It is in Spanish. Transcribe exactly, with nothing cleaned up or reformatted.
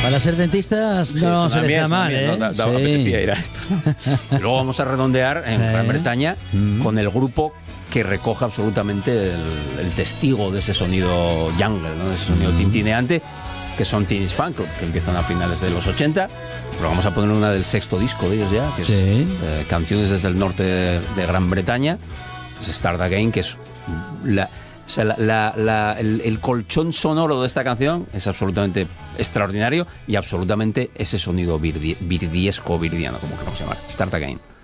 Para ser dentistas Sí, no es se una les da miel, es una mal, miel, ¿eh? ¿no? Da- da- Sí. apetecía ir a esto. Y luego vamos a redondear en Eh. Gran Bretaña Mm. con el grupo que recoge absolutamente el, el testigo de ese sonido jungle, ¿no? De ese sonido Mm. tintineante, que son Teenage Fan Club, que empiezan a finales de los ochenta. Pero vamos a poner una del sexto disco de ellos ya, que Sí. es eh, Canciones desde el norte de, de Gran Bretaña. Es Start Again, que es la... O sea, la, la, la, el, el colchón sonoro de esta canción es absolutamente extraordinario y absolutamente ese sonido virdi, virdiesco, virdiano, como queramos llamar. Start Again.